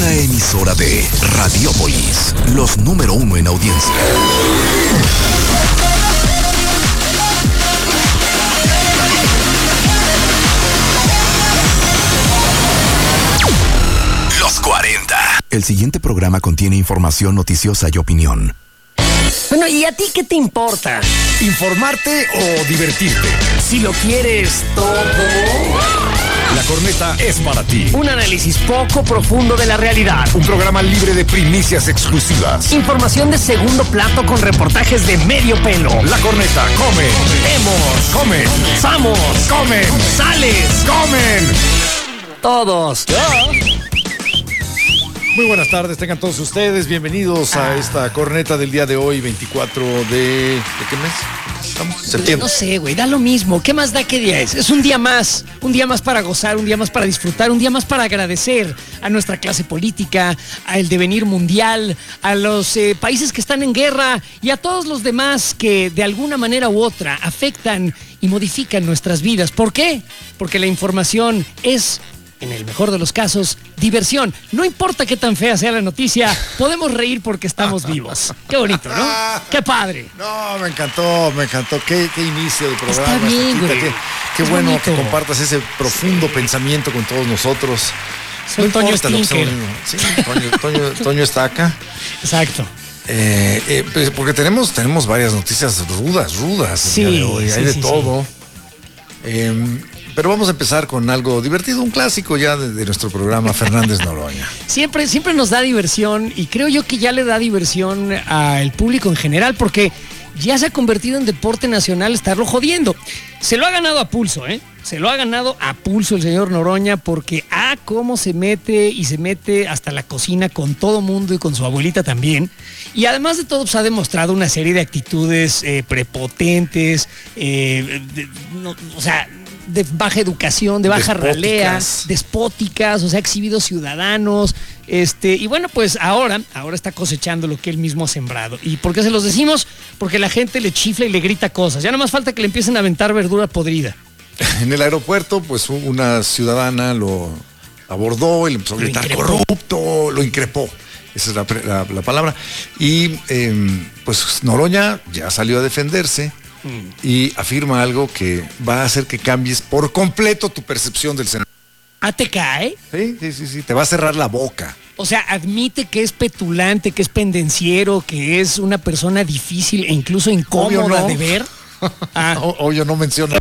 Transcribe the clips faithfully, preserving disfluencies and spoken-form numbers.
Una emisora de Radiopolis, los número uno en audiencia. Los cuarenta. El siguiente programa contiene información noticiosa y opinión. Bueno, ¿y a ti qué te importa? ¿Informarte o divertirte? Si lo quieres todo. La Corneta es para ti. Un análisis poco profundo de la realidad. Un programa libre de primicias exclusivas. Información de segundo plato con reportajes de medio pelo. La Corneta come. Vemos. Comen. Vamos. Comen. Sales. Comen. Todos. Muy buenas tardes, tengan todos ustedes. Bienvenidos a esta corneta del día de hoy, veinticuatro de... ¿De qué mes? ¿Estamos? Septiembre. No sé, güey, da lo mismo. ¿Qué más da qué día es? Es un día más. Un día más para gozar, un día más para disfrutar, un día más para agradecer a nuestra clase política, al devenir mundial, a los eh, países que están en guerra y a todos los demás que de alguna manera u otra afectan y modifican nuestras vidas. ¿Por qué? Porque la información es, en el mejor de los casos, diversión. No importa qué tan fea sea la noticia, podemos reír porque estamos vivos. Qué bonito, ¿no? Qué padre. No, me encantó, me encantó. Qué, qué inicio de programa. Está bien, güey. Qué, qué Es bueno bonito. que compartas ese profundo Sí. pensamiento con todos nosotros. Soy No Toño importa lo que Stinker. sea, sí, Toño, Toño, Toño está acá. Exacto. Eh, eh, pues, porque tenemos, tenemos varias noticias rudas, rudas. el Sí, día de hoy. sí, Hay de sí, todo. Eh, pero vamos a empezar con algo divertido, un clásico ya de, de nuestro programa, Fernández Noroña. Siempre, siempre nos da diversión y creo yo que ya le da diversión al público en general porque ya se ha convertido en deporte nacional estarlo jodiendo. Se lo ha ganado a pulso, ¿eh? Se lo ha ganado a pulso el señor Noroña porque ah, cómo se mete y se mete hasta la cocina con todo mundo y con su abuelita también. Y además de todo, pues, ha demostrado una serie de actitudes eh, prepotentes, eh, de, no, o sea, de baja educación, de baja Despóticas. ralea, despóticas, o sea, ha exhibido ciudadanos, este, y bueno, pues ahora, ahora está cosechando lo que él mismo ha sembrado. ¿Y por qué se los decimos? Porque la gente le chifla y le grita cosas. Ya nada más falta que le empiecen a aventar verdura podrida. En el aeropuerto, pues una ciudadana lo abordó y le empezó a Lo gritar increpó. corrupto, lo increpó. Esa es la, la- la palabra. Y eh, pues Noroña ya salió a defenderse y afirma algo que va a hacer que cambies por completo tu percepción del Senado. ¿Ah, te cae? Sí, sí, sí, sí, te va a cerrar la boca. O sea, admite que es petulante, que es pendenciero, que es una persona difícil e incluso incómoda Obvio no. de ver. Ah, O- Obvio no menciona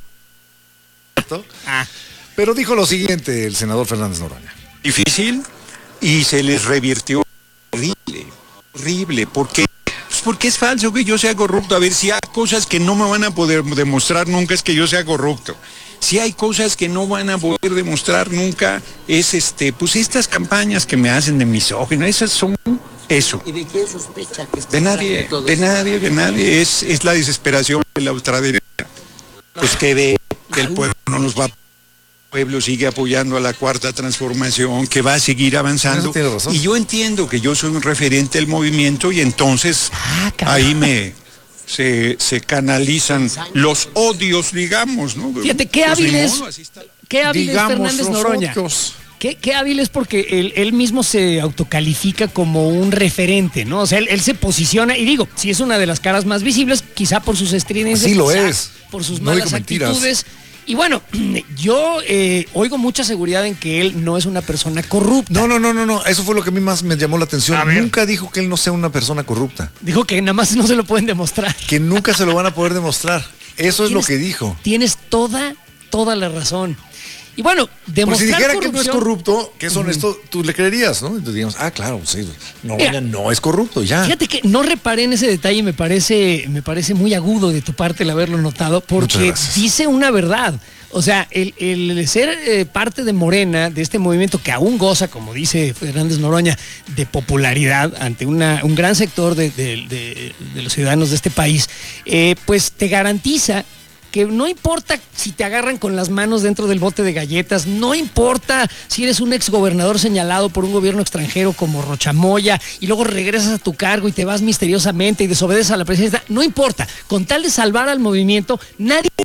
esto, ah. pero dijo lo siguiente el senador Fernández Noroña. Difícil y se les revirtió horrible, horrible, porque pues porque es falso que yo sea corrupto. A ver, si hay cosas que no me van a poder demostrar nunca es que yo sea corrupto. Si hay cosas que no van a poder demostrar nunca es este, pues estas campañas que me hacen de misógino, esas son eso. ¿Y de quién sospecha que está De nadie, todo de esto? nadie, de nadie. Es, es la desesperación de la ultraderecha. Pues que ve que el pueblo no nos va. El pueblo sigue apoyando a la cuarta transformación, que va a seguir avanzando. Eso tiene razón. Y yo entiendo que yo soy un referente del movimiento y entonces Ah, cabrón. ahí me se, se canalizan los odios, digamos, ¿no? Fíjate, qué Pues ni hábil es, modo, así está. qué hábil es Digamos Fernández los Noroña. odios. Qué, qué hábil es porque él, él mismo se autocalifica como un referente, ¿no? O sea, él, él se posiciona, y digo, si es una de las caras más visibles, quizá por sus estridencias, Así lo quizá es. por sus No malas digo mentiras. actitudes. Y bueno, yo eh, oigo mucha seguridad en que él no es una persona corrupta. No, no, no, no, no, eso fue lo que a mí más me llamó la atención. A ver. Nunca dijo que él no sea una persona corrupta, Dijo que nada más no se lo pueden demostrar. que nunca se lo van a poder demostrar. Eso es lo Tienes- que dijo. Tienes toda, toda la razón. Y bueno, Por demostrar si dijera que no es corrupción- corrupto, que es honesto, tú le creerías, ¿no? Entonces digamos, ah, claro, sí, no, Mira, no es corrupto, ya. Fíjate que no reparé en ese detalle, me parece, me parece muy agudo de tu parte el haberlo notado, Muchas porque gracias. dice una verdad. O sea, el, el ser eh, parte de Morena, de este movimiento que aún goza, como dice Fernández Noroña, de popularidad ante una, un gran sector de, de- de- de los ciudadanos de este país, eh, pues te garantiza que no importa si te agarran con las manos dentro del bote de galletas, no importa si eres un exgobernador señalado por un gobierno extranjero como Rochamoya y luego regresas a tu cargo y te vas misteriosamente y desobedeces a la presidencia, no importa, con tal de salvar al movimiento, nadie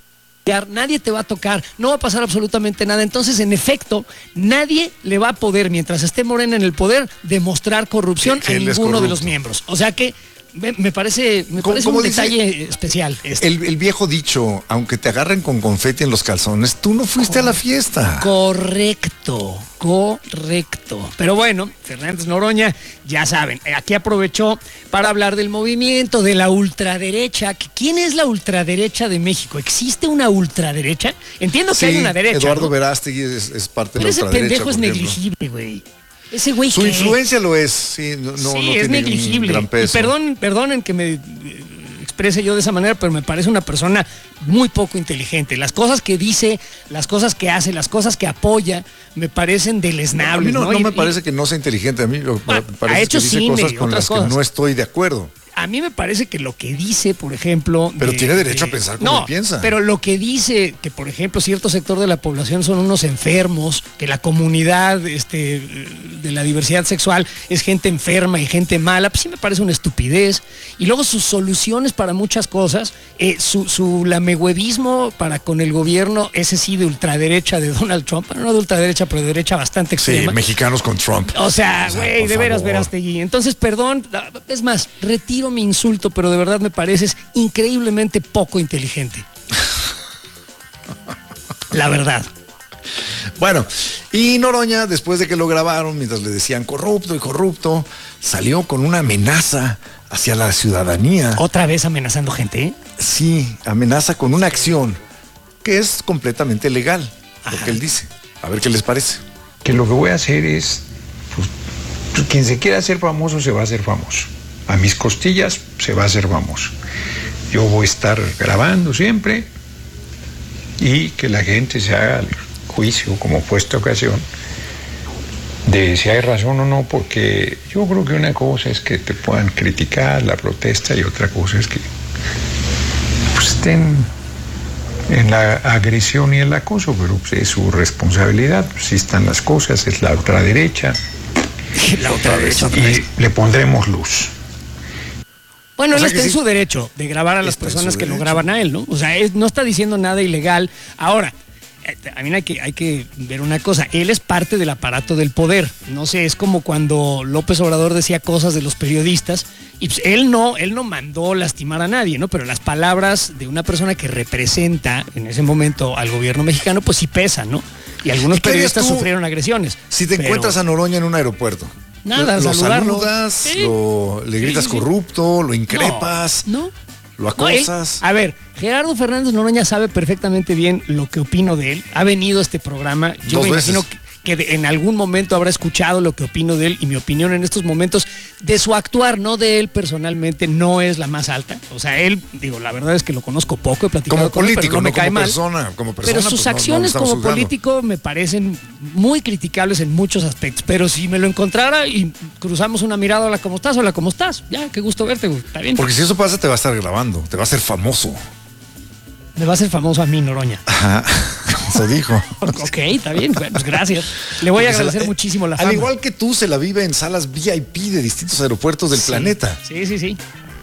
nadie te va a tocar, no va a pasar absolutamente nada. Entonces, en efecto, nadie le va a poder, mientras esté Morena en el poder, demostrar corrupción a ninguno de los miembros. O sea que me, me parece, me parece un detalle especial. Este. El, el viejo dicho, aunque te agarren con confeti en los calzones, tú no fuiste Cor- a la fiesta. Correcto, correcto. Pero bueno, Fernández Noroña, ya saben, aquí aprovechó para hablar del movimiento, de la ultraderecha. ¿Quién es la ultraderecha de México? ¿Existe una ultraderecha? Entiendo que sí, hay una derecha. Eduardo ¿no? Verástegui es, es parte Pero de la ultraderecha. Ese pendejo es negligible, güey. Ese güey Su ¿qué? influencia lo es, sí, no, no, sí, no es tiene negligible. Un gran peso. Y perdón, perdonen que me exprese yo de esa manera, pero me parece una persona muy poco inteligente. Las cosas que dice, las cosas que hace, las cosas que apoya, me parecen deleznables. No, a mí no, no, no y, me parece que no sea inteligente. A mí lo, ah, me parece ha hecho que dice cine, cosas con las cosas. que no estoy de acuerdo. A mí me parece que lo que dice, por ejemplo... Pero de, tiene derecho de, a pensar como no, él piensa. Pero lo que dice que, por ejemplo, cierto sector de la población son unos enfermos, que la comunidad este, de la diversidad sexual es gente enferma y gente mala, pues sí me parece una estupidez. Y luego sus soluciones para muchas cosas, eh, su, su lamehuevismo para con el gobierno, ese sí de ultraderecha de Donald Trump, no de ultraderecha, pero de derecha bastante extrema. Sí, mexicanos con Trump. O sea, güey, de favor. veras, Verástegui. Entonces, perdón, es más, retiro mi insulto, pero de verdad me pareces increíblemente poco inteligente. La verdad. Bueno, y Noroña, después de que lo grabaron, mientras le decían corrupto y corrupto, salió con una amenaza hacia la ciudadanía. Otra vez amenazando gente, ¿eh? Sí, amenaza con una acción que es completamente legal, Ajá. lo que él dice. A ver qué les parece. Que lo que voy a hacer es, pues, quien se quiera hacer famoso se va a hacer famoso. A mis costillas se va a hacer famoso. Yo voy a estar grabando siempre y que la gente se haga el juicio, como fue esta ocasión, de si hay razón o no, porque yo creo que una cosa es que te puedan criticar la protesta y otra cosa es que pues, estén en la agresión y el acoso, pero pues, es su responsabilidad. Pues, si están las cosas, es la ultraderecha. La ultraderecha. Y le pondremos luz. Bueno, o él sea está en sí, su derecho de grabar a las personas que lo graban a él, ¿no? O sea, él no está diciendo nada ilegal. Ahora, a mí hay que, hay que ver una cosa. Él es parte del aparato del poder. No sé, es como cuando López Obrador decía cosas de los periodistas y pues él no, él no mandó lastimar a nadie, ¿no? Pero las palabras de una persona que representa en ese momento al gobierno mexicano, pues sí pesan, ¿no? Y algunos periodistas tú, sufrieron agresiones. Si te pero... encuentras a Noroña en un aeropuerto. Nada, lo saludarlo. saludas, sí. lo, le gritas sí, sí. corrupto, lo increpas, no, no. lo acosas. No, él, a ver, Gerardo Fernández Noroña sabe perfectamente bien lo que opino de él. Ha venido a este programa. Yo Dos me veces. imagino que, que de, en algún momento habrá escuchado lo que opino de él y mi opinión en estos momentos de su actuar, no de él personalmente, no es la más alta. O sea, él, digo, la verdad es que lo conozco poco, he platicado como con él, político, pero no me no cae como mal. Persona, como persona, pero sus pues acciones no, no como juzgando. político me parecen muy criticables en muchos aspectos. Pero si me lo encontrara y cruzamos una mirada, hola, ¿cómo estás? Hola, ¿cómo estás? Ya, qué gusto verte, güey. Está bien. Porque si eso pasa, te va a estar grabando, te va a hacer famoso. Me va a hacer famoso a mí, Noroña. Ajá, eso dijo. Ok, está bien, pues gracias. Le voy a agradecer la, muchísimo la fama. Al igual que tú, se la vive en salas V I P de distintos aeropuertos del sí, planeta. Sí, sí, sí.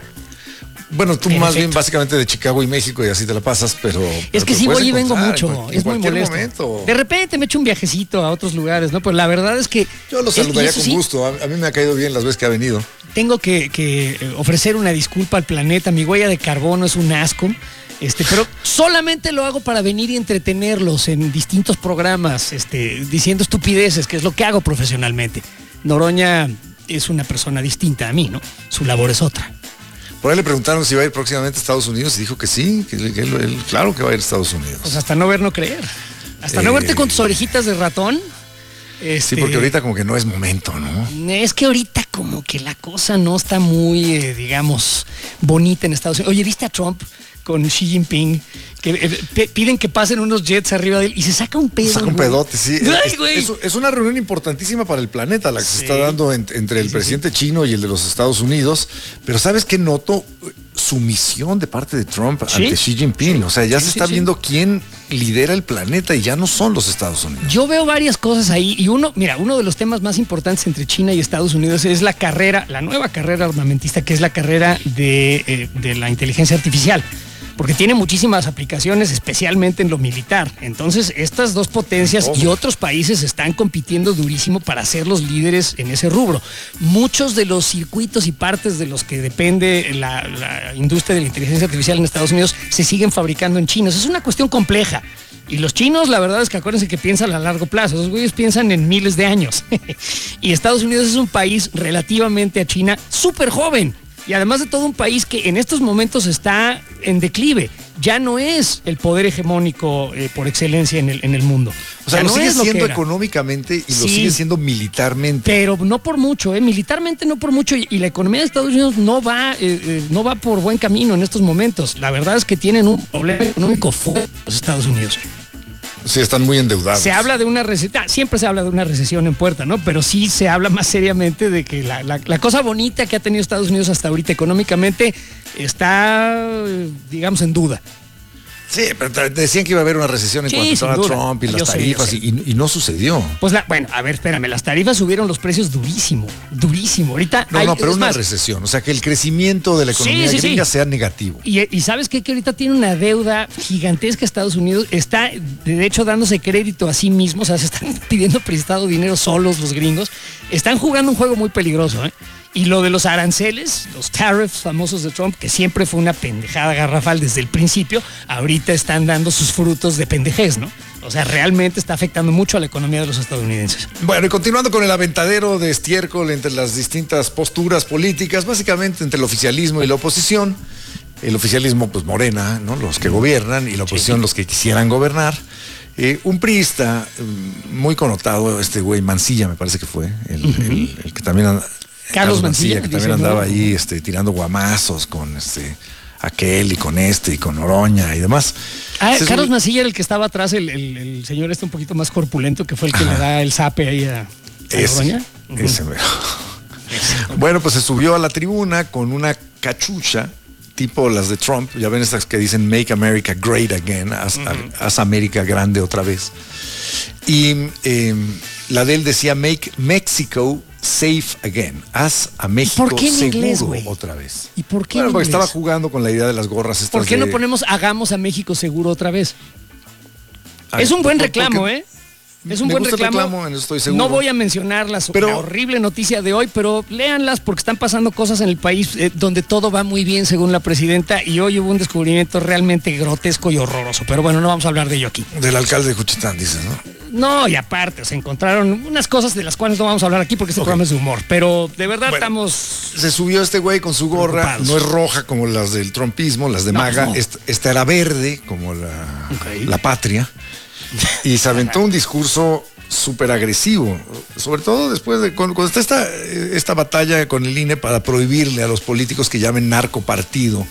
Bueno, tú en más efecto. bien básicamente de Chicago y México y así te la pasas, pero... Es pero que sí voy y vengo mucho, en es muy molesto. Momento. De repente me echo un viajecito a otros lugares, ¿no? Pues la verdad es que... Yo lo saludaría es, con sí, gusto, a, a mí me ha caído bien las veces que ha venido. Tengo que, que ofrecer una disculpa al planeta, mi huella de carbono es un asco. Este, pero solamente lo hago para venir y entretenerlos en distintos programas, este, diciendo estupideces, que es lo que hago profesionalmente. Noroña es una persona distinta a mí, ¿no? Su labor es otra. Por ahí le preguntaron si iba a ir próximamente a Estados Unidos y dijo que sí, que, que él, él, claro que va a ir a Estados Unidos. Pues hasta no ver, no creer. Hasta eh, no verte con tus orejitas de ratón. Este, sí, porque ahorita como que no es momento, ¿no? Es que ahorita como que la cosa no está muy, eh, digamos, bonita en Estados Unidos. Oye, ¿viste a Trump con Xi Jinping? Que eh, piden que pasen unos jets arriba de él y se saca un pedo. Saca un güey. pedote, sí. Ay, es, es, es una reunión importantísima para el planeta, la que sí. se está dando en, entre el sí, presidente sí. chino y el de los Estados Unidos. Pero ¿sabes qué noto? Sumisión de parte de Trump ¿Sí? ante Xi Jinping. O sea, ya sí, se está sí, viendo sí. quién lidera el planeta y ya no son los Estados Unidos. Yo veo varias cosas ahí y uno, mira, uno de los temas más importantes entre China y Estados Unidos es la carrera, la nueva carrera armamentista, que es la carrera de, eh, de la inteligencia artificial. porque tiene muchísimas aplicaciones, especialmente en lo militar. Entonces, estas dos potencias y otros países están compitiendo durísimo para ser los líderes en ese rubro. Muchos de los circuitos y partes de los que depende la, la industria de la inteligencia artificial en Estados Unidos se siguen fabricando en China. Es una cuestión compleja. Y los chinos, la verdad es que acuérdense que piensan a largo plazo. Esos güeyes piensan en miles de años. Y Estados Unidos es un país relativamente a China súper joven. Y además de todo, un país que en estos momentos está en declive. Ya no es el poder hegemónico eh, por excelencia en el, en el mundo. O sea, ya lo no sigue es lo siendo que era. económicamente y Sí. lo sigue siendo militarmente. Pero no por mucho, ¿eh? Militarmente no por mucho. Y, y la economía de Estados Unidos no va, eh, eh, no va por buen camino en estos momentos. La verdad es que tienen un problema económico fuerte los Estados Unidos. Sí, están muy endeudados. Se habla de una recesión, siempre se habla de una recesión en puerta, ¿no? Pero sí se habla más seriamente de que la, la, la cosa bonita que ha tenido Estados Unidos hasta ahorita económicamente está, digamos, en duda. Sí, pero decían que iba a haber una recesión en Sí, cuanto sin a duda. Trump y las Yo sé, tarifas yo sé. y, y no sucedió. Pues la, bueno, a ver, espérame, las tarifas subieron los precios durísimo, durísimo. Ahorita No, hay, no, pero es una más, recesión. O sea, que el crecimiento de la economía Sí, sí, gringa sí. sea negativo. Y, y sabes qué? Que ahorita tiene una deuda gigantesca Estados Unidos, está de hecho dándose crédito a sí mismo, o sea, se están pidiendo prestado dinero solos los gringos, están jugando un juego muy peligroso, ¿eh? Y lo de los aranceles, los tariffs famosos de Trump, que siempre fue una pendejada garrafal desde el principio, ahorita están dando sus frutos de pendejez, ¿no? O sea, realmente está afectando mucho a la economía de los estadounidenses. Bueno, y continuando con el aventadero de estiércol entre las distintas posturas políticas, básicamente entre el oficialismo y la oposición. El oficialismo, pues Morena, ¿no? Los que gobiernan, y la oposición, Sí. los que quisieran gobernar. Eh, un priista eh, muy connotado, este güey Mancilla, me parece que fue, el, uh-huh. el, el que también anda, Carlos Mancilla, que también andaba ahí este, tirando guamazos con este aquel y con este y con Noroña y demás. Ah, Ese Carlos es... Mancilla era el que estaba atrás, el, el, el señor este un poquito más corpulento, que fue el que Ajá. le da el zape ahí a, a ese, Noroña. Uh-huh. Ese mero. Bueno, pues se subió a la tribuna con una cachucha tipo las de Trump, ya ven estas que dicen Make America Great Again, haz, uh-huh. haz América grande otra vez. Y eh, la de él decía Make Mexico Safe Again, haz a México ¿Por qué en seguro inglés, güey? otra vez. ¿Y por qué Bueno, en porque inglés? estaba jugando con la idea de las gorras estas. ¿Por qué de... no ponemos hagamos a México seguro otra vez? Ay, es un buen ¿por, reclamo, por ¿eh? Es un Me buen gusta reclamo. el reclamo, en eso estoy seguro. No voy a mencionar la, Pero- la horrible noticia de hoy, pero léanlas porque están pasando cosas en el país eh, donde todo va muy bien según la presidenta, y hoy hubo un descubrimiento realmente grotesco y horroroso. Pero bueno, no vamos a hablar de ello aquí. Del alcalde de Juchitán, dices, ¿no? No, y aparte, se encontraron unas cosas de las cuales no vamos a hablar aquí porque este Ok. programa es de humor. Pero de verdad Bueno, estamos... Se subió este güey con su gorra, Preocupados. no es roja como las del trumpismo, las de No, MAGA, no. esta, esta era verde como la, Ok. la patria, y se aventó un discurso súper agresivo, sobre todo después de cuando, cuando está esta, esta batalla con el I N E para prohibirle a los políticos que llamen narcopartido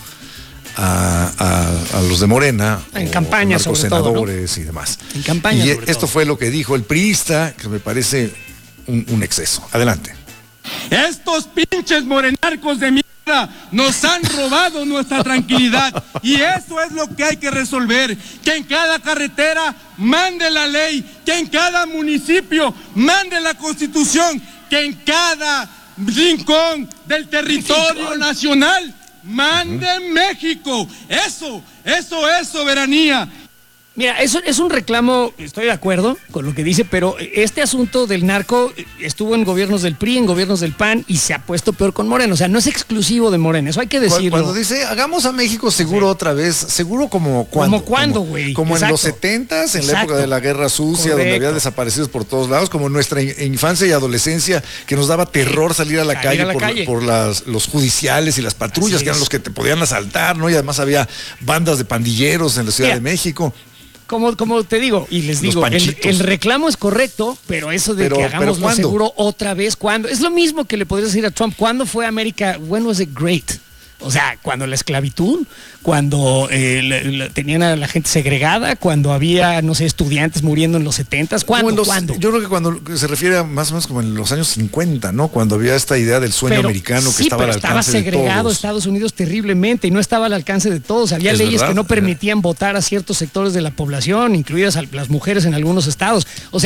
a, a, a los de Morena, En o campaña, sobre todo, narcosenadores y demás. En campaña, Y sobre esto todo. fue lo que dijo el priista, que me parece un, un exceso. Adelante. Estos pinches morenarcos de mierda nos han robado nuestra tranquilidad, y eso es lo que hay que resolver, que en cada carretera mande la ley, que en cada municipio mande la constitución, que en cada rincón del territorio nacional mande México. Eso, eso es soberanía. Mira, eso es un reclamo, estoy de acuerdo con lo que dice, pero este asunto del narco estuvo en gobiernos del P R I, en gobiernos del P A N, y se ha puesto peor con Morena. O sea, no es exclusivo de Morena, eso hay que decirlo. Cuando dice, hagamos a México seguro Sí. otra vez, seguro como cuando. ¿Como cuándo, güey? Como, como en los Exacto. setentas, en la Exacto. época de la Guerra Sucia, donde Correcto. había desaparecidos por todos lados, como en nuestra in- infancia y adolescencia, que nos daba terror salir a la Salir calle a la por, calle. por las, los judiciales y las patrullas, Así que eran es. los que te podían asaltar, ¿no? Y además había bandas de pandilleros en la Ciudad Mira, de México. Como, como te digo, y les Los digo, el, panchitos. el reclamo es correcto, pero eso de Pero- que pero hagamos lo ¿cuándo? seguro otra vez, ¿cuándo? Es lo mismo que le podrías decir a Trump, ¿cuándo fue América? When was it great? O sea, cuando la esclavitud, cuando eh, la- la- tenían a la gente segregada, cuando había, no sé, estudiantes muriendo en los setentas, Como ¿cuándo? en los- ¿Cuándo? Yo creo que cuando se refiere a más o menos como en los años cincuenta, ¿no? Cuando había esta idea del sueño Pero- americano que sí, estaba al pero estaba alcance de segregado todos. Estados Unidos terriblemente y no estaba al alcance de todos. Había Es leyes verdad, que no eh. permitían votar a ciertos sectores de la población, incluidas a las mujeres en algunos estados. O sea,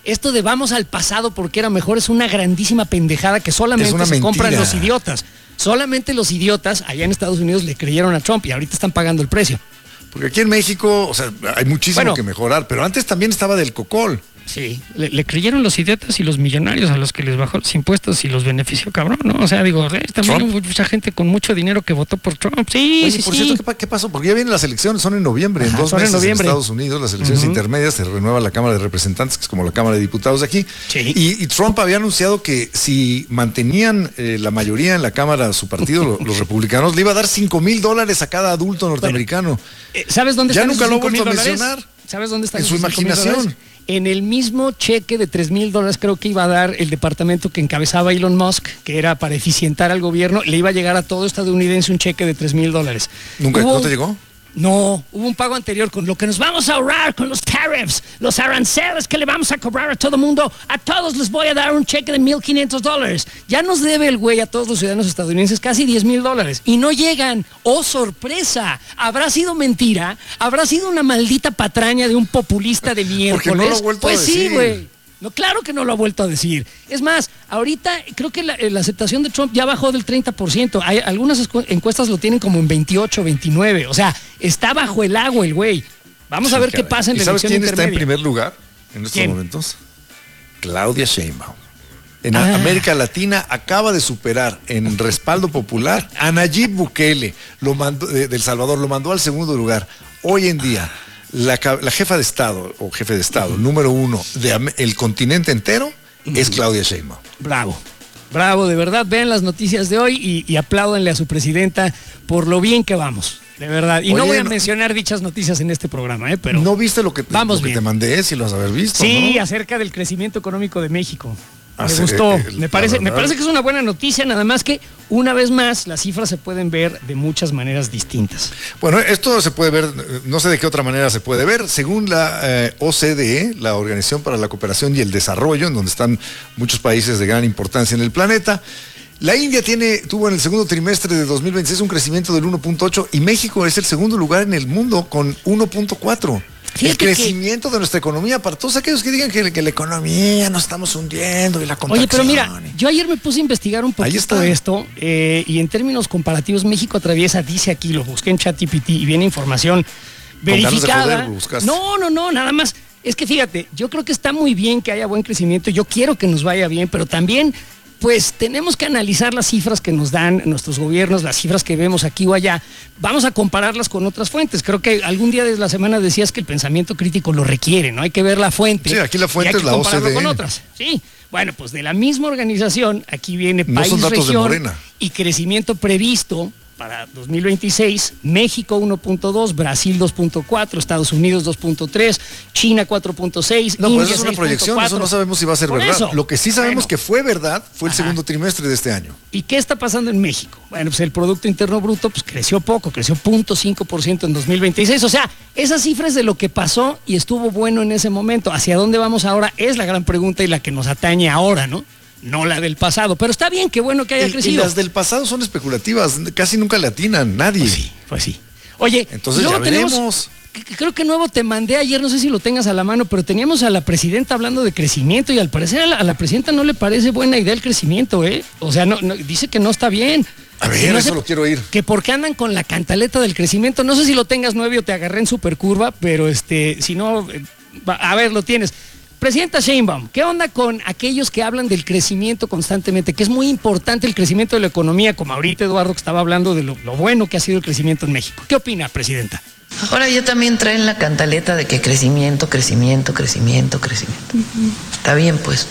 esto de vamos al pasado porque era mejor es una grandísima pendejada que solamente se mentira. compran los idiotas. Solamente los idiotas allá en Estados Unidos le creyeron a Trump y ahorita están pagando el precio. Porque aquí en México, o sea, hay muchísimo Bueno, que mejorar, pero antes también estaba del cocol. Sí. Le, le creyeron los idiotas y los millonarios a los que les bajó los impuestos y los benefició, cabrón, ¿no? O sea, digo, eh, también ¿Trump? hubo mucha gente con mucho dinero que votó por Trump. Sí, Oye, sí, por sí. cierto, ¿qué, pa- qué pasó? Porque ya vienen las elecciones, son en noviembre, Ajá, en dos son en meses en, noviembre. Estados Unidos, las elecciones Uh-huh. intermedias, se renueva la Cámara de Representantes, que es como la Cámara de Diputados de aquí. Sí. Y, y Trump había anunciado que si mantenían eh, la mayoría en la Cámara, su partido, lo- los republicanos, le iba a dar cinco mil dólares a cada adulto norteamericano. Eh, ¿Sabes dónde Ya están nunca esos lo ha cinco mil vuelto a dólares? mencionar. ¿Sabes dónde están En su esos cinco mil imaginación. dólares? En el mismo cheque de tres mil dólares creo que iba a dar el departamento que encabezaba Elon Musk, que era para eficientar al gobierno, le iba a llegar a todo estadounidense un cheque de tres mil dólares. ¿Nunca Hubo no un- te llegó? No, hubo un pago anterior con lo que nos vamos a ahorrar con los tariffs, los aranceles que le vamos a cobrar a todo mundo. A todos les voy a dar un cheque de mil quinientos dólares. Ya nos debe el güey a todos los ciudadanos estadounidenses casi diez mil dólares. Y no llegan. ¡Oh, sorpresa! ¿Habrá sido mentira? ¿Habrá sido una maldita patraña de un populista de miércoles? Porque no lo ha vuelto a pues sí, decir. güey. No, claro que no lo ha vuelto a decir. Es más, ahorita creo que la, la aceptación de Trump ya bajó del treinta por ciento. Hay, algunas escu- encuestas lo tienen como en veintiocho, veintinueve. O sea, está bajo el agua el güey. Vamos a Sí, ver qué caray. pasa en ¿Y la sabes elección quién está en intermedia. primer lugar en estos ¿Quién? momentos? Claudia Sheinbaum. En Ah. América Latina acaba de superar en respaldo popular a Nayib Bukele, lo mandó, de, de El Salvador, lo mandó al segundo lugar. Hoy en día, la, ca- la jefa de Estado, o jefe de Estado, número uno del continente entero, es Claudia Sheinbaum. Bravo. Bravo, de verdad, vean las noticias de hoy y, y apláudanle a su presidenta por lo bien que vamos, de verdad. Y no Oye, voy a no- mencionar dichas noticias en este programa, ¿eh? Pero ¿No viste lo que te, vamos lo que bien. te mandé? Si lo has haber visto, sí, ¿no? acerca del crecimiento económico de México. Me Hace- gustó, eh, me la parece, me verdad. parece que es una buena noticia, nada más que una vez más las cifras se pueden ver de muchas maneras distintas. Bueno, esto se puede ver, eh, no sé de qué otra manera se puede ver, según la eh, O C D E, la Organización para la Cooperación y el Desarrollo, en donde están muchos países de gran importancia en el planeta. La India tiene, tuvo en el segundo trimestre de dos mil veintiséis un crecimiento del uno punto ocho y México es el segundo lugar en el mundo con uno punto cuatro. El Fíjate que- crecimiento de nuestra economía, para todos aquellos que digan que, que la economía nos estamos hundiendo y la contracción. Oye, pero mira, yo ayer me puse a investigar un Ahí poquito está. esto eh, y en términos comparativos México atraviesa, dice aquí, lo busqué en ChatGPT y viene información ganas de verificada. joder, lo buscaste. No, no, no, nada más. Es que fíjate, yo creo que está muy bien que haya buen crecimiento, yo quiero que nos vaya bien, pero también pues tenemos que analizar las cifras que nos dan nuestros gobiernos, las cifras que vemos aquí o allá. Vamos a compararlas con otras fuentes. Creo que algún día de la semana decías que el pensamiento crítico lo requiere, ¿no? Hay que ver la fuente. Sí, aquí la fuente y hay es que la compararlo O C D E. con otras. Sí. Bueno, pues de la misma organización, aquí viene No país, son datos de región Morena. y crecimiento previsto para dos mil veintiséis, México uno punto dos, Brasil dos punto cuatro, Estados Unidos dos punto tres, China cuatro punto seis, No, India pues eso es una seis punto proyección, eso cuatro. no sabemos si va a ser Por verdad. eso. Lo que sí sabemos Bueno. que fue verdad fue el Ajá. segundo trimestre de este año. ¿Y qué está pasando en México? Bueno, pues el Producto Interno Bruto pues creció poco, creció cero punto cinco por ciento en dos mil veintiséis. O sea, esa cifra es de lo que pasó y estuvo bueno en ese momento. ¿Hacia dónde vamos ahora? Es la gran pregunta y la que nos atañe ahora, ¿no? No la del pasado. Pero está bien, qué bueno que haya Y, y crecido. las del pasado son especulativas, casi nunca le atinan, nadie. Pues sí, pues sí. Oye, Entonces luego ya tenemos- veremos. c- c- Creo que nuevo te mandé ayer, no sé si lo tengas a la mano, pero teníamos a la presidenta hablando de crecimiento y al parecer a la, a la presidenta no le parece buena idea el crecimiento, ¿eh? O sea, no, no- dice que no está bien. A ver, Que no eso sé- lo quiero oír. Que porque andan con la cantaleta del crecimiento. No sé si lo tengas nueve o te agarré en supercurva, pero este, si no, eh, va- a ver, lo tienes. Presidenta Sheinbaum, ¿qué onda con aquellos que hablan del crecimiento constantemente? Que es muy importante el crecimiento de la economía, como ahorita Eduardo que estaba hablando de lo, lo bueno que ha sido el crecimiento en México. ¿Qué opina, Presidenta? Ahora ya también traen la cantaleta de que crecimiento, crecimiento, crecimiento, crecimiento. Está bien, pues.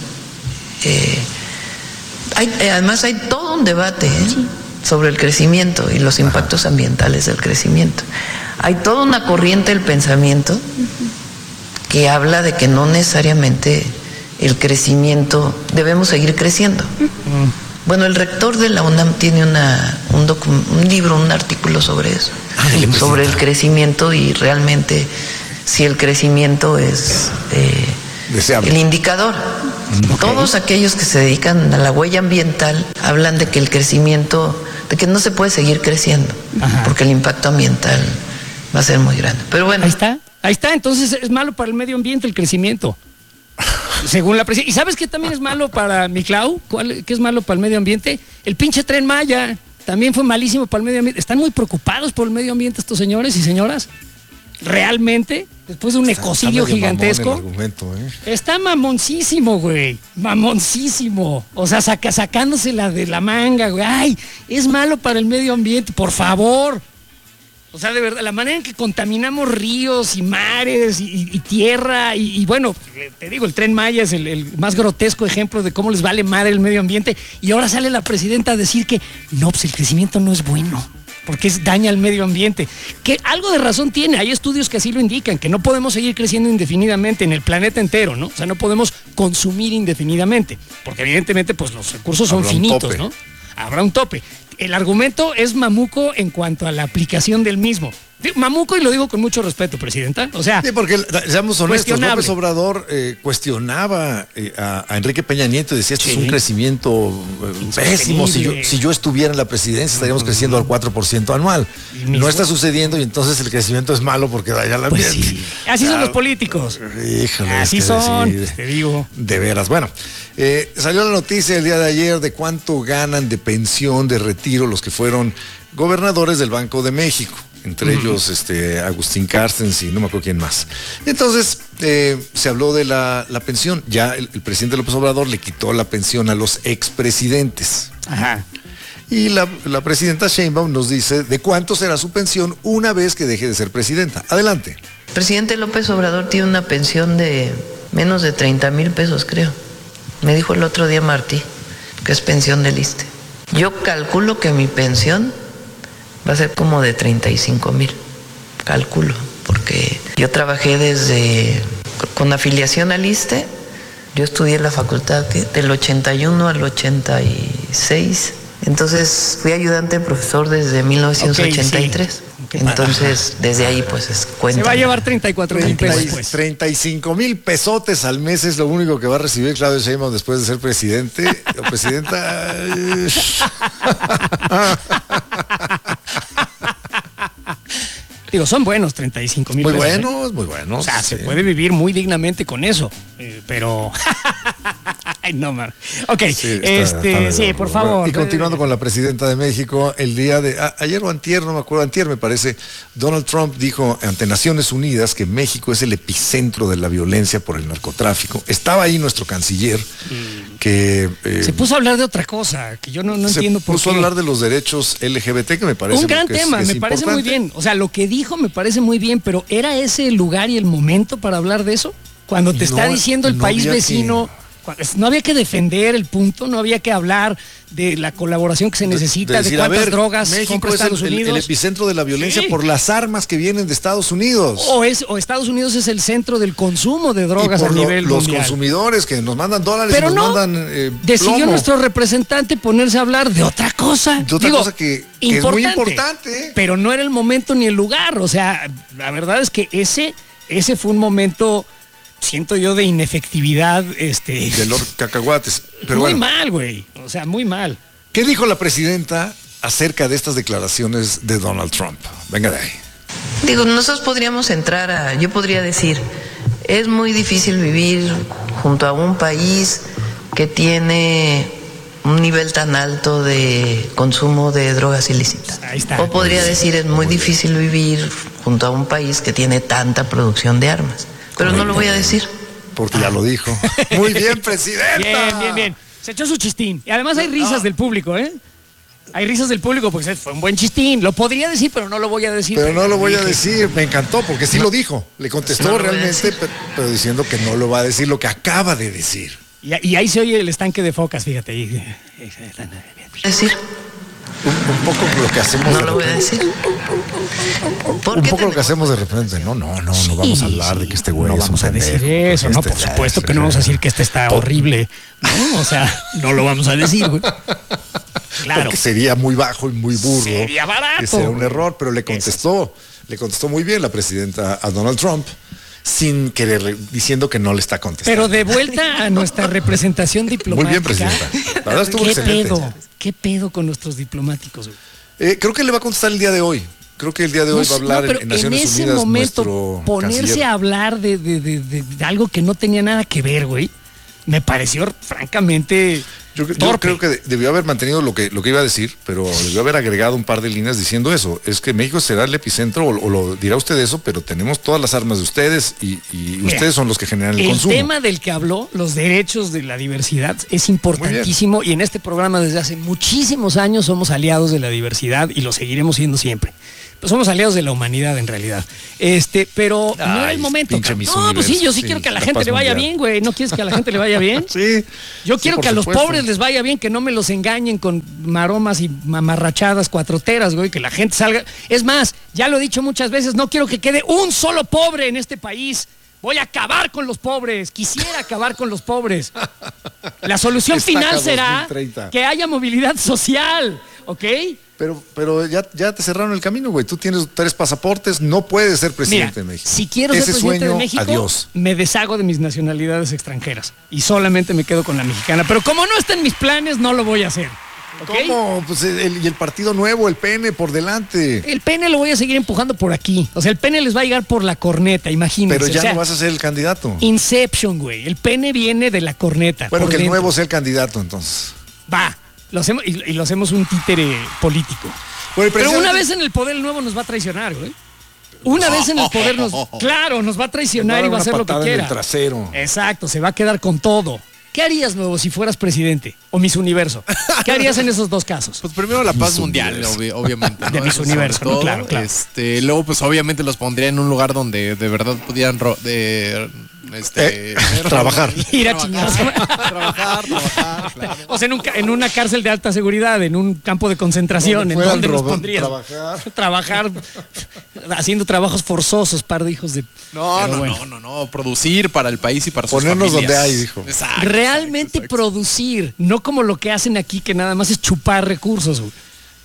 Eh, hay, eh, además hay todo un debate ¿eh? sobre el crecimiento y los impactos ambientales del crecimiento. Hay toda una corriente del pensamiento que habla de que no necesariamente el crecimiento, debemos seguir creciendo. Bueno, el rector de la UNAM tiene una, un, docu- un libro, un artículo sobre eso, Ándale, pues, sobre el presidenta. crecimiento y realmente si el crecimiento es eh, Deseable. el indicador. Todos aquellos que se dedican a la huella ambiental hablan de que el crecimiento, de que no se puede seguir creciendo, Ajá. porque el impacto ambiental va a ser muy grande. Pero bueno, Ahí está, ahí está. Entonces es malo para el medio ambiente el crecimiento. Según la presidencia. ¿Y sabes qué también es malo para mi Clau? ¿Cuál, ¿Qué es malo para el medio ambiente? El pinche Tren Maya. También fue malísimo para el medio ambiente. ¿Están muy preocupados por el medio ambiente estos señores y señoras? ¿Realmente? Después de un está, ecocidio está gigantesco. Argumento, ¿eh? Está mamoncísimo, güey. Mamoncísimo. O sea, saca, sacándosela de la manga, güey. Ay, es malo para el medio ambiente, por favor. O sea, de verdad, la manera en que contaminamos ríos y mares y, y tierra y, y bueno, te digo, el Tren Maya es el, el más grotesco ejemplo de cómo les vale madre el medio ambiente y ahora sale la presidenta a decir que no, pues el crecimiento no es bueno porque es, daña al medio ambiente. Que algo de razón tiene, hay estudios que así lo indican, que no podemos seguir creciendo indefinidamente en el planeta entero, ¿no? O sea, no podemos consumir indefinidamente, porque evidentemente pues los recursos son finitos, ¿no? Habrá un tope. El argumento es mamuco en cuanto a la aplicación del mismo. Mamuco, y lo digo con mucho respeto, presidenta. O sea, sí, porque, seamos honestos, López Obrador eh, cuestionaba eh, a, a Enrique Peña Nieto y decía, esto sí. es un crecimiento eh, pésimo. Si yo, si yo estuviera en la presidencia, estaríamos uh-huh. creciendo al cuatro por ciento anual. No está sucediendo y entonces el crecimiento es malo porque daña la pues sí. Así ah, son los políticos. Híjole, así son, decir, te digo. De veras. Bueno, eh, salió la noticia el día de ayer de cuánto ganan de pensión, de retiro, los que fueron gobernadores del Banco de México. Entre uh-huh. ellos este, Agustín Carstens y no me acuerdo quién más. Entonces eh, se habló de la, la pensión. Ya el, el presidente López Obrador le quitó la pensión a los expresidentes. Ajá. Y la, la presidenta Sheinbaum nos dice de cuánto será su pensión una vez que deje de ser presidenta. Adelante. El presidente López Obrador tiene una pensión de menos de treinta mil pesos, creo. Me dijo el otro día Martí, que es pensión del ISSSTE. Yo calculo que mi pensión va a ser como de treinta y cinco mil, calculo, porque yo trabajé desde, con afiliación al ISSSTE, yo estudié en la facultad del ochenta y uno al ochenta y seis, entonces fui ayudante profesor desde mil novecientos ochenta y tres. Okay, sí. Entonces, desde ahí, pues, es cuenta. Se va a llevar treinta y cuatro mil pesos. Pues. treinta y cinco mil pesotes al mes es lo único que va a recibir Claudio Sheinbaum después de ser presidente o presidenta. Digo, son buenos treinta y cinco mil muy pesos. Muy buenos, muy buenos. O sea, sí. se puede vivir muy dignamente con eso, eh, pero... Ay, no, man. Ok, sí, está, este, está sí, por favor. Y continuando con la presidenta de México, el día de, a, ayer o antier, no me acuerdo, antier me parece, Donald Trump dijo ante Naciones Unidas que México es el epicentro de la violencia por el narcotráfico. Estaba ahí nuestro canciller, mm. que... Eh, se puso a hablar de otra cosa, que yo no, no entiendo por qué. Se puso a hablar de los derechos L G B T, que me parece... Un gran tema, es, es me parece importante. Muy bien. O sea, lo que dijo me parece muy bien, pero ¿era ese el lugar y el momento para hablar de eso? Cuando te no, está diciendo el no país vecino... Que... No había que defender el punto, no había que hablar de la colaboración que se necesita, de, de, decir, de cuántas ver, drogas México compra es Estados el, Unidos. El, el epicentro de la violencia sí. por las armas que vienen de Estados Unidos. O, es, o Estados Unidos es el centro del consumo de drogas a nivel lo, mundial. Los consumidores que nos mandan dólares Pero y nos no, mandan eh, decidió plomo. nuestro representante ponerse a hablar de otra cosa. De otra Digo, cosa que, que es muy importante. Pero no era el momento ni el lugar. O sea, la verdad es que ese, ese fue un momento... siento yo de inefectividad, este... de los cacahuates. Pero muy bueno, mal, güey. O sea, muy mal. ¿Qué dijo la presidenta acerca de estas declaraciones de Donald Trump? Venga de ahí. Digo, nosotros podríamos entrar a... Yo podría decir, es muy difícil vivir junto a un país que tiene un nivel tan alto de consumo de drogas ilícitas. Ahí está. O podría decir, es muy difícil vivir junto a un país que tiene tanta producción de armas. Pero no lo voy a decir. Porque ya lo dijo. Muy bien, presidenta. Bien, bien, bien. Se echó su chistín. Y además hay risas no. del público, ¿eh? Hay risas del público porque fue un buen chistín. Lo podría decir, pero no lo voy a decir. Pero no lo voy a decir. Me encantó porque sí no. lo dijo. Le contestó no realmente, pero, pero diciendo que no lo va a decir lo que acaba de decir. Y, y ahí se oye el estanque de focas, fíjate. Decir. Un, un poco lo que hacemos no de lo voy a decir. Un poco lo que hacemos de repente. No, no, no, sí, no vamos a hablar sí. de que este güey no es vamos un a decir pendejo, eso, no, este por supuesto que no vamos a decir que este está todo. horrible. No, o sea, no lo vamos a decir, güey. Claro. Porque sería muy bajo y muy burro. Sería barato. Que sea un error, pero le contestó, le contestó muy bien la presidenta a Donald Trump. Sin querer, diciendo que no le está contestando. Pero de vuelta a nuestra representación diplomática. Muy bien, presidenta. La verdad estuvo ¿Qué excelente. pedo? ¿Qué pedo con nuestros diplomáticos? Eh, creo que le va a contestar el día de hoy. Creo que el día de hoy no, va a hablar no, en, en Naciones en ese Unidas momento, nuestro ponerse canciller. a hablar de, de, de, de, de algo que no tenía nada que ver, güey. me pareció francamente Yo, yo torpe. creo que debió haber mantenido lo que, lo que iba a decir, pero debió haber agregado un par de líneas diciendo eso. Es que México será el epicentro, o, o lo dirá usted eso, pero tenemos todas las armas de ustedes y, y Mira, ustedes son los que generan el, el consumo. tema del que habló, los derechos de la diversidad, es importantísimo y en este programa desde hace muchísimos años somos aliados de la diversidad y lo seguiremos siendo siempre. Pues somos aliados de la humanidad en realidad. Este, pero Ay, no era el momento. No, pues sí, yo sí, sí quiero que a la, la gente le vaya mundial. bien, güey. ¿No quieres que a la gente le vaya bien? Sí. Yo quiero sí, que a supuesto. los pobres les vaya bien, que no me los engañen con maromas y mamarrachadas cuatroteras, güey, que la gente salga. Es más, ya lo he dicho muchas veces, no quiero que quede un solo pobre en este país. Voy a acabar con los pobres, quisiera acabar con los pobres. La solución Estaca final será dos mil treinta. que haya movilidad social, ¿ok? Pero, pero ya, ya te cerraron el camino, güey. Tú tienes tres pasaportes, no puedes ser presidente Mira, de México. Si quiero Ese ser presidente sueño, de México, adiós. me deshago de mis nacionalidades extranjeras y solamente me quedo con la mexicana. Pero como no está en mis planes, no lo voy a hacer. ¿Okay? ¿Cómo? Pues el, y el partido nuevo, el P N, por delante. El P N lo voy a seguir empujando por aquí. O sea, el P N les va a llegar por la corneta, imagínense. Pero ya o sea, no vas a ser el candidato. Inception, güey. El P N viene de la corneta. Bueno, que el dentro. nuevo sea el candidato, entonces. Va. Lo hacemos, y, y lo hacemos un títere político. Bueno, pero una vez en el poder, el nuevo nos va a traicionar, güey. Una vez en el poder nos... Claro, nos va a traicionar y va a hacer lo que quiera. En el trasero. Exacto, se va a quedar con todo. ¿Qué harías, nuevo, si fueras presidente? O Miss Universo. ¿Qué harías en esos dos casos? Pues primero la paz Miss mundial, obvi obviamente. ¿no? De Miss Universo, todo, ¿no? Claro, claro. Este, luego, pues obviamente los pondría en un lugar donde de verdad pudieran ro de, este, eh, trabajar. Ir a chingados. Trabajar, trabajar, claro. O sea, en, un, en una cárcel de alta seguridad, en un campo de concentración, ¿en dónde los pondrías? Trabajar. Trabajar, haciendo trabajos forzosos, par de hijos de... No, no, bueno. no, no, no, producir para el país y para sus Ponernos familias. donde hay, dijo. Exacto, Realmente exacto, exacto. producir, no como lo que hacen aquí, que nada más es chupar recursos. Güey.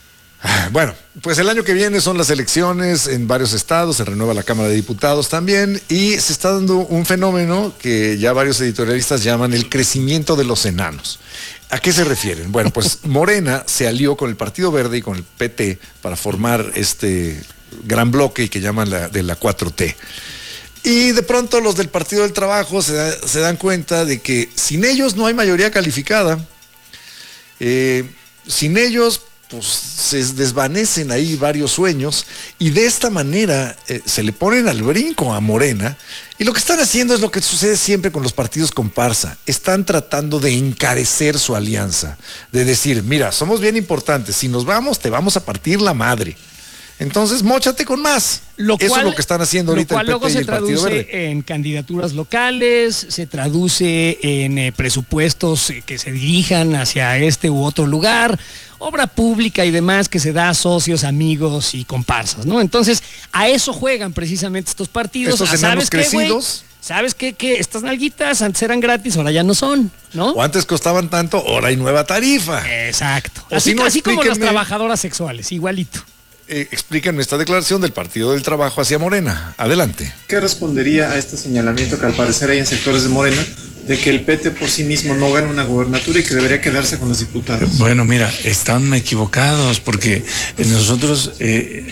Bueno, pues el año que viene son las elecciones en varios estados, se renueva la Cámara de Diputados también y se está dando un fenómeno que ya varios editorialistas llaman el crecimiento de los enanos. ¿A qué se refieren? Bueno, pues Morena se alió con el Partido Verde y con el P T para formar este gran bloque que llaman la, de la cuatro T. Y de pronto los del Partido del Trabajo se, da, se dan cuenta de que sin ellos no hay mayoría calificada. Eh, sin ellos pues se desvanecen ahí varios sueños y de esta manera eh, se le ponen al brinco a Morena y lo que están haciendo es lo que sucede siempre con los partidos comparsa, están tratando de encarecer su alianza, de decir, mira, somos bien importantes, si nos vamos te vamos a partir la madre. Entonces, móchate con más. Lo Eso cual, es lo que están haciendo ahorita lo cual el P T luego y se el Partido Verde. traduce en candidaturas locales, se traduce en eh, presupuestos que se dirijan hacia este u otro lugar, obra pública y demás que se da a socios, amigos y comparsas, ¿no? Entonces, a eso juegan precisamente estos partidos. Estos ¿A enanos ¿Sabes qué, güey? crecidos. ¿Sabes qué? Que estas nalguitas antes eran gratis, ahora ya no son, ¿no? O antes costaban tanto, ahora hay nueva tarifa. Exacto. O Así, si no, así como las explíquenme- trabajadoras sexuales, igualito. Eh, explíquenme esta declaración del Partido del Trabajo hacia Morena. Adelante. ¿Qué respondería a este señalamiento que al parecer hay en sectores de Morena de que el P T por sí mismo no gana una gobernatura y que debería quedarse con los diputados? Bueno, mira, están equivocados porque nosotros, eh,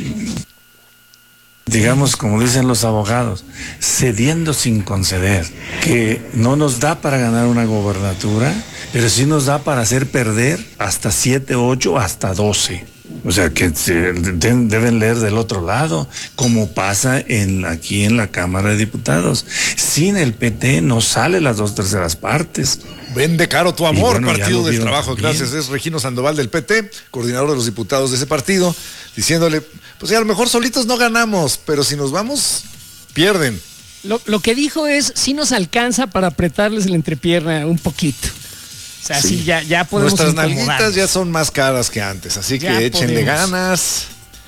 digamos, como dicen los abogados, cediendo sin conceder, que no nos da para ganar una gobernatura, pero sí nos da para hacer perder hasta siete, ocho, hasta doce. O sea, que se, de, deben leer del otro lado, como pasa en, aquí en la Cámara de Diputados. Sin el P T no sale las dos terceras partes. Vende caro tu amor, Y bueno, ya Partido lo del vieron Trabajo. también. Gracias. Es Regino Sandoval del P T, coordinador de los diputados de ese partido, diciéndole, pues ya a lo mejor solitos no ganamos, pero si nos vamos, pierden. Lo, lo que dijo es, sí nos alcanza para apretarles la entrepierna un poquito. O sea, sí, Sí. ya, ya podemos Nuestras incomodarnos. nalguitas ya son más caras que antes, así Ya que échenle podemos. ganas.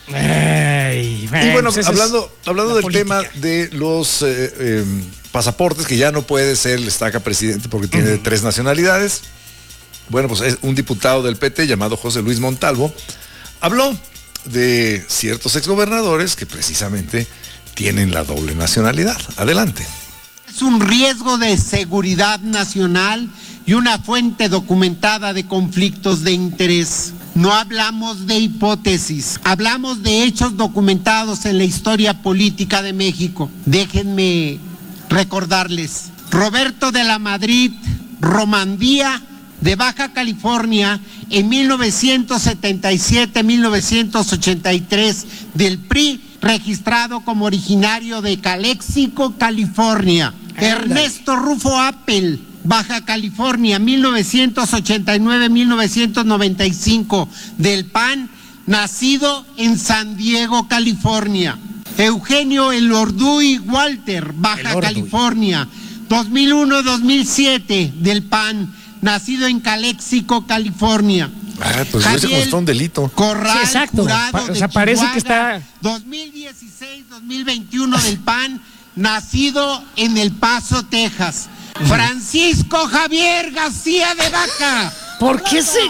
Ay, Y bueno, pues esa es hablando, hablando la del política. tema de los eh, eh, pasaportes, que ya no puede ser el estaca presidente porque tiene Ujú. tres nacionalidades. Bueno, pues es un diputado del P T llamado José Luis Montalvo habló de ciertos exgobernadores que precisamente tienen la doble nacionalidad. Adelante. Es un riesgo de seguridad nacional y una fuente documentada de conflictos de interés. No hablamos de hipótesis, hablamos de hechos documentados en la historia política de México. Déjenme recordarles, Roberto de la Madrid Romandía de Baja California en mil novecientos setenta y siete a mil novecientos ochenta y tres del P R I, registrado como originario de Calexico, California. Ernesto Rufo Appel, Baja California, mil novecientos ochenta y nueve a mil novecientos noventa y cinco del P A N, nacido en San Diego, California. Eugenio Elorduy Walter, Baja Elorduy. California, dos mil uno a dos mil siete del P A N, nacido en Calexico, California. Ah, pues parece como si fuera un delito. Corral, Sí, exacto. Jurado Pa- o de sea, parece que Chihuahua, está- dos mil dieciséis a dos mil veintiuno del P A N, nacido en El Paso, Texas. Francisco Javier García de Vaca. ¿Por qué se...?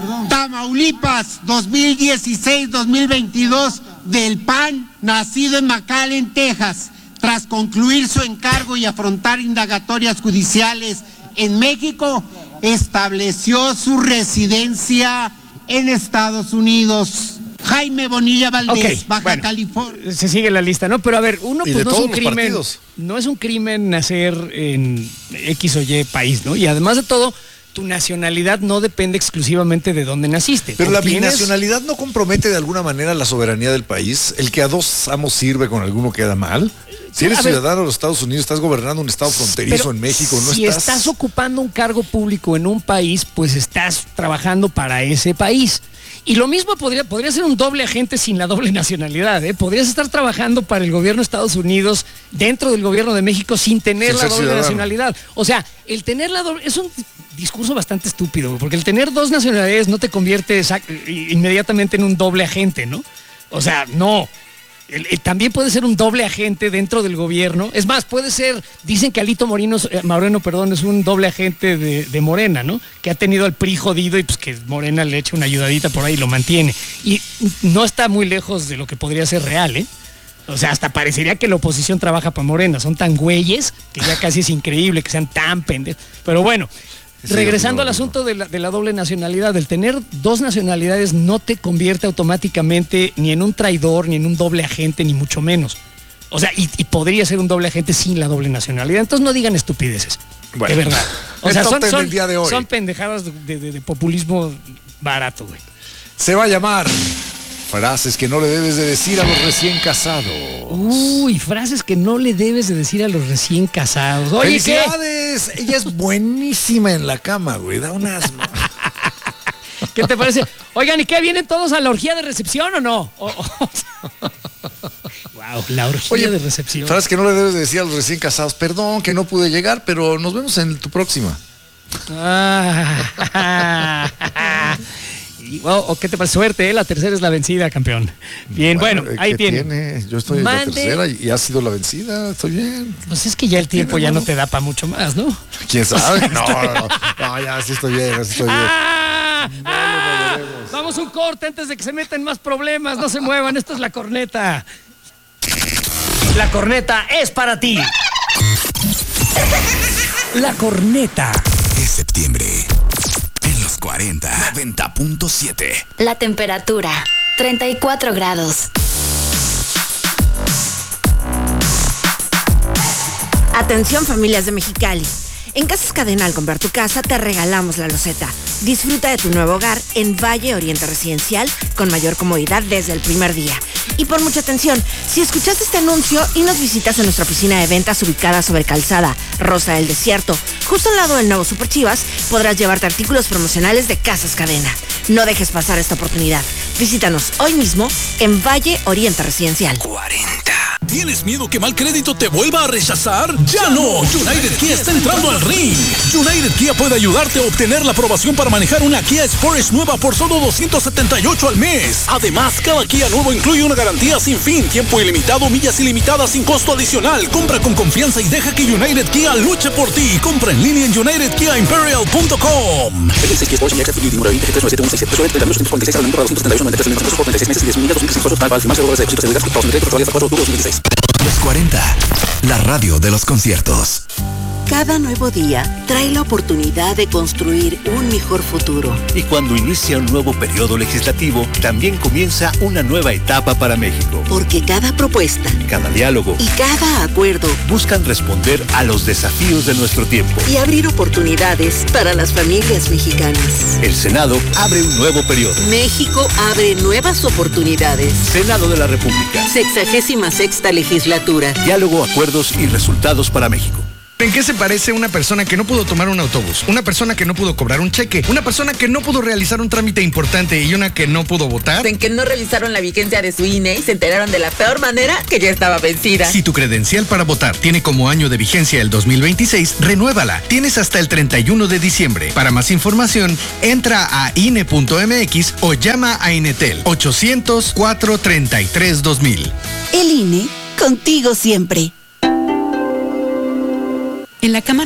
Tamaulipas, dos mil dieciséis a dos mil veintidós del P A N, nacido en McAllen, Texas. Tras concluir su encargo y afrontar indagatorias judiciales en México, estableció su residencia en Estados Unidos. Jaime Bonilla Valdés, Ok, Baja bueno, California. Se sigue la lista, ¿no? Pero a ver, uno Y pues de no es todos un los crimen. partidos. No es un crimen nacer en X o Y país, ¿no? Y además de todo, tu nacionalidad no depende exclusivamente de dónde naciste. Pero Tú la tienes- binacionalidad no compromete de alguna manera la soberanía del país. El que a dos amos sirve con alguno queda mal. Si eres A ver, ciudadano de los Estados Unidos, estás gobernando un estado fronterizo pero en México, no si estás... estás ocupando un cargo público en un país, pues estás trabajando para ese país. Y lo mismo podría, podría ser un doble agente sin la doble nacionalidad, ¿eh? Podrías estar trabajando para el gobierno de Estados Unidos dentro del gobierno de México sin tener Sin la ser doble ciudadano. nacionalidad. O sea, el tener la doble... Es un discurso bastante estúpido, porque el tener dos nacionalidades no te convierte exact- inmediatamente en un doble agente, ¿no? O sea, no. El- el- también puede ser un doble agente dentro del gobierno. Es más, puede ser, dicen que Alito Moreno, eh, Moreno, perdón, es un doble agente de, de Morena, ¿no? Que ha tenido al P R I jodido y pues que Morena le echa una ayudadita por ahí y lo mantiene. Y no está muy lejos de lo que podría ser real, ¿eh? O sea, hasta parecería que la oposición trabaja para Morena. Son tan güeyes que ya casi es increíble que sean tan pendejos. Pero bueno, Sí, regresando no, al no. asunto de la, de la doble nacionalidad, el tener dos nacionalidades no te convierte automáticamente ni en un traidor, ni en un doble agente, ni mucho menos. O sea, y, y podría ser un doble agente sin la doble nacionalidad. Entonces no digan estupideces. Bueno, de verdad. O el sea, top son, ten son- del día de hoy. son pendejadas de, de- de populismo barato, güey. Se va a llamar frases que no le debes de decir a los recién casados. Uy, frases que no le debes de decir a los recién casados. Oye, ¿qué? ¡Felicidades! Ella es buenísima en la cama, güey. Da unas... ¿Qué te parece? Oigan, ¿y qué? ¿Vienen todos a la orgía de recepción o no? O- o- wow, la orgía Oye, de recepción. frases que no le debes de decir a los recién casados. Perdón que no pude llegar, pero nos vemos en tu próxima. Ah, y, wow, ¿o qué te parece? Suerte, ¿eh? La tercera es la vencida, campeón. Bien, bueno, ¿qué ahí tiene. tiene? Yo estoy en la Mande- tercera y, y ha sido la vencida. Estoy bien. Pues es que ya el tiempo ya no te da para mucho más, ¿no? ¿Quién sabe? No, no, no. No, ya sí estoy bien, sí estoy bien. ¡Ah! ¡Ah! Vamos un corte antes de que se metan más problemas. No se muevan, esto es La Corneta. La Corneta es para ti. La Corneta. Es septiembre. En los cuarenta. noventa punto siete. La temperatura, treinta y cuatro grados. Atención, familias de Mexicali. En Casas Cadena, al comprar tu casa, te regalamos la loseta. Disfruta de tu nuevo hogar en Valle Oriente Residencial con mayor comodidad desde el primer día. Y por mucha atención, si escuchaste este anuncio y nos visitas en nuestra oficina de ventas ubicada sobre Calzada Rosa del Desierto, justo al lado del nuevo Super Chivas, podrás llevarte artículos promocionales de Casas Cadena. No dejes pasar esta oportunidad. Visítanos hoy mismo en Valle Oriente Residencial. ¿Tienes miedo que mal crédito te vuelva a rechazar? ¡Ya no! United Kia está entrando al ring. United Kia puede ayudarte a obtener la aprobación para manejar una Kia Sportage nueva por solo doscientos setenta y ocho al mes. Además, cada Kia nuevo incluye una garantía sin fin, tiempo ilimitado, millas ilimitadas sin costo adicional. Compra con confianza y deja que United Kia luche por ti. Compra en línea en united kia imperial punto com. Los cuarenta. La radio de los conciertos. Cada nuevo día trae la oportunidad de construir un mejor futuro. Y cuando inicia un nuevo periodo legislativo, también comienza una nueva etapa para México. Porque cada propuesta, cada diálogo y cada acuerdo buscan responder a los desafíos de nuestro tiempo y abrir oportunidades para las familias mexicanas. El Senado abre un nuevo periodo. México abre nuevas oportunidades. Senado de la República. Sexagésima sexta legislatura. Diálogo, acuerdos y resultados para México. ¿En qué se parece una persona que no pudo tomar un autobús? Una persona que no pudo cobrar un cheque, una persona que no pudo realizar un trámite importante y una que no pudo votar. En que no revisaron la vigencia de su I N E y se enteraron de la peor manera que ya estaba vencida. Si tu credencial para votar tiene como año de vigencia el dos mil veintiséis, renuévala. Tienes hasta el treinta y uno de diciembre. Para más información, entra a I N E punto M X o llama a Inetel ochocientos, cuatrocientos treinta y tres, dos mil. El I N E, contigo siempre. En la Cámara